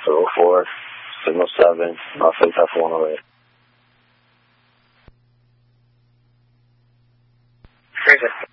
04, signal 7, Norfolk Alpha 108. Very good.